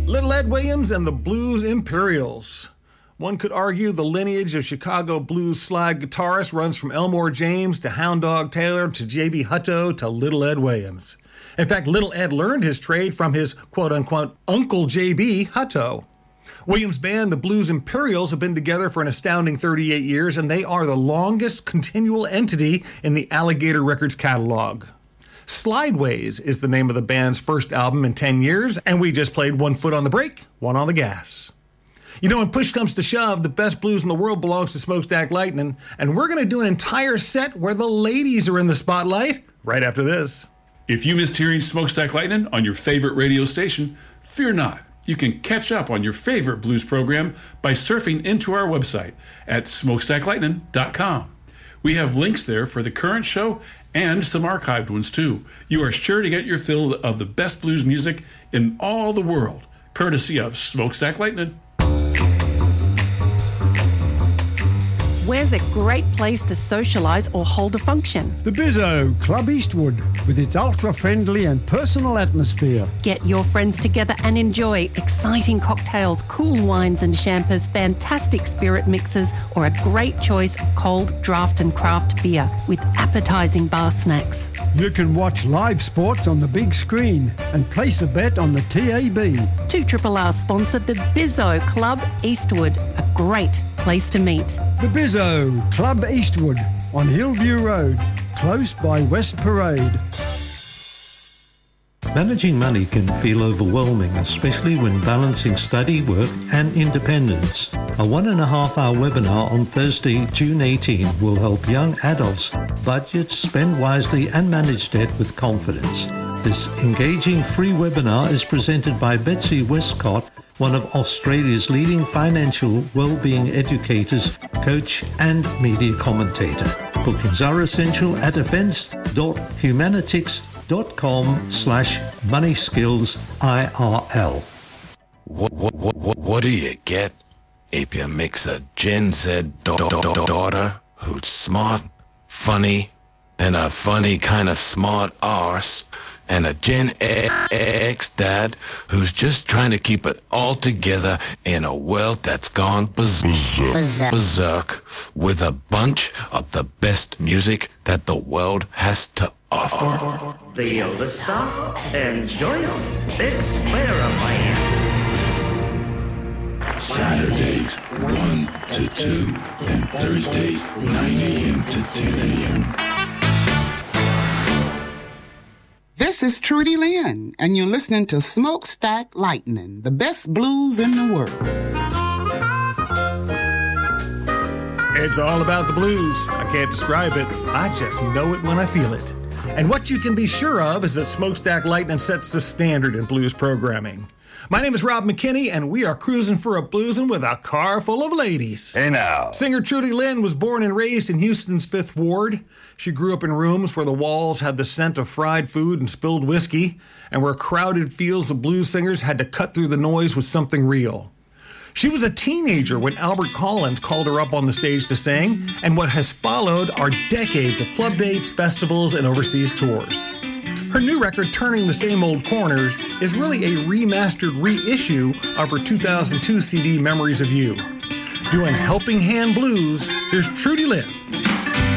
Little Ed Williams and the Blues Imperials. One could argue the lineage of Chicago blues slide guitarists runs from Elmore James to Hound Dog Taylor to J.B. Hutto to Little Ed Williams. In fact, Little Ed learned his trade from his quote-unquote Uncle J.B. Hutto. Williams' band, the Blues Imperials, have been together for an astounding 38 years, and they are the longest continual entity in the Alligator Records catalog. Slideways is the name of the band's first album in 10 years, and we just played One Foot on the Brake, One on the Gas. You know, when push comes to shove, the best blues in the world belongs to Smokestack Lightning, and we're going to do an entire set where the ladies are in the spotlight right after this. If you missed hearing Smokestack Lightning on your favorite radio station, fear not. You can catch up on your favorite blues program by surfing into our website at smokestacklightning.com. We have links there for the current show and some archived ones too. You are sure to get your fill of the best blues music in all the world, courtesy of Smokestack Lightning. Where's a great place to socialise or hold a function? The Bizzo, Club Eastwood, with its ultra-friendly and personal atmosphere. Get your friends together and enjoy exciting cocktails, cool wines and champers, fantastic spirit mixes, or a great choice of cold draft and craft beer with appetising bar snacks. You can watch live sports on the big screen and place a bet on the TAB. 2RRR sponsored the Bizzo Club Eastwood, a great place to meet. The Bizzo, Club Eastwood, on Hillview Road, close by West Parade. Managing money can feel overwhelming, especially when balancing study, work and independence. A 1.5-hour webinar on Thursday, June 18 will help young adults budget, spend wisely and manage debt with confidence. This engaging free webinar is presented by Betsy Westcott, one of Australia's leading financial well-being educators, coach and media commentator. Bookings are essential at events.humanitics.com/moneyskillsirl. What do you get if you mix a Gen Z daughter who's smart, funny, and a funny kind of smart arse, and a Gen X dad who's just trying to keep it all together in a world that's gone berserk with a bunch of the best music that the world has to offer? The oldest stop and join us this Fairway. Saturdays 1 to 2 and Thursdays 9 a.m. to 10 a.m. This is Trudy Lynn, and you're listening to Smokestack Lightning, the best blues in the world. It's all about the blues. I can't describe it. I just know it when I feel it. And what you can be sure of is that Smokestack Lightning sets the standard in blues programming. My name is Rob McKinney, and we are cruising for a bluesin' with a car full of ladies. Hey now. Singer Trudy Lynn was born and raised in Houston's 5th Ward. She grew up in rooms where the walls had the scent of fried food and spilled whiskey, and where crowded fields of blues singers had to cut through the noise with something real. She was a teenager when Albert Collins called her up on the stage to sing, and what has followed are decades of club dates, festivals, and overseas tours. Her new record, Turning the Same Old Corners, is really a remastered reissue of her 2002 CD, Memories of You. Doing Helping Hand Blues, here's Trudy Lynn.